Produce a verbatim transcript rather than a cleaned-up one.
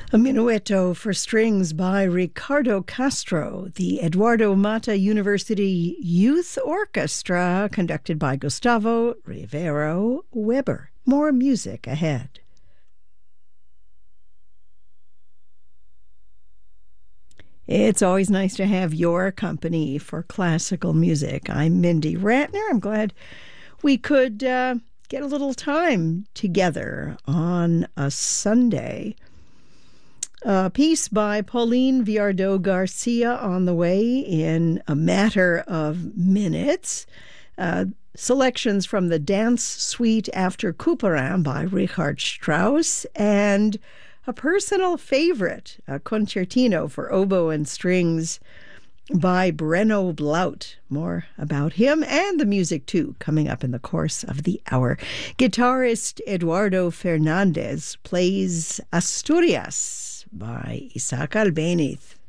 A Minuetto for Strings by Ricardo Castro, the Eduardo Mata University Youth Orchestra, conducted by Gustavo Rivero Weber. More music ahead. It's always nice to have your company for classical music. I'm Mindy Ratner. I'm glad we could uh, get a little time together on a Sunday. A piece by Pauline Viardot Garcia on the way in a matter of minutes. Uh, selections from the Dance Suite after Couperin by Richard Strauss, and a personal favorite, a concertino for oboe and strings by Breno Blaut. More about him and the music, too, coming up in the course of the hour. Guitarist Eduardo Fernandez plays Asturias by Isaac Albéniz.